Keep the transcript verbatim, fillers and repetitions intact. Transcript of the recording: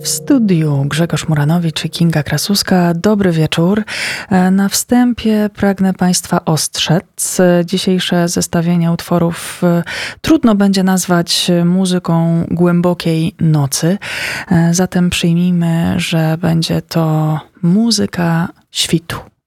Studiu Grzegorz Muranowicz i Kinga Krasuska. Dobry wieczór. Na wstępie pragnę Państwa ostrzec. Dzisiejsze zestawienie utworów trudno będzie nazwać muzyką głębokiej nocy. Zatem przyjmijmy, że będzie to muzyka świtu.